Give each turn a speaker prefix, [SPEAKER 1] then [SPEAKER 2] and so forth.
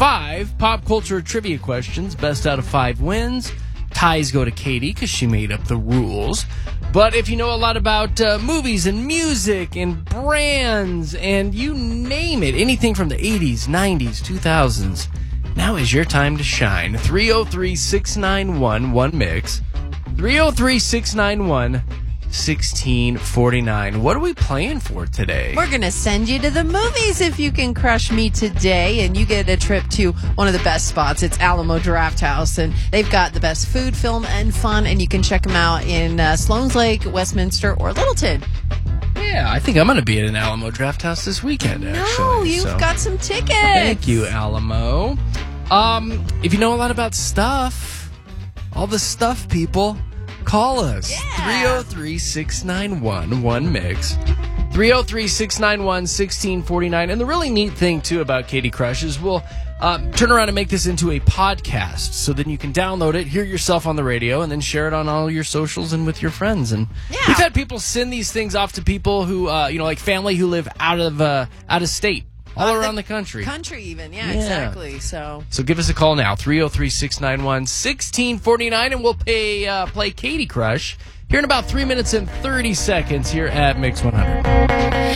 [SPEAKER 1] 5 pop culture trivia questions. Best out of 5 wins. Ties go to Katie because she made up the rules. But if you know a lot about movies and music and brands and you name it, anything from the 80s, 90s, 2000s, now is your time to shine. 303-691-1MIX. 303-691-1649. What are we playing for today?
[SPEAKER 2] We're going to send you to the movies if you can crush me today, and you get a trip to one of the best spots. It's Alamo Drafthouse, and they've got the best food, film, and fun, and you can check them out in Sloan's Lake, Westminster, or Littleton.
[SPEAKER 1] Yeah, I think I'm going to be at an Alamo Drafthouse this weekend, actually.
[SPEAKER 2] No, you've got some tickets.
[SPEAKER 1] Thank you, Alamo. If you know a lot about stuff, all the stuff people, call us.
[SPEAKER 2] Yeah.
[SPEAKER 1] 303-691-1MIX. 303-691-1649. And the really neat thing, too, about Katie Crush is we'll turn around and make this into a podcast. So then you can download it, hear yourself on the radio, and then share it on all your socials and with your friends. And we've had people send these things off to people who, like family who live out of state. All around the country.
[SPEAKER 2] Country even, yeah, exactly. So
[SPEAKER 1] give us a call now, 303-691-1649, and we'll play Katie Crush here in about 3 minutes and 30 seconds here at Mix 100.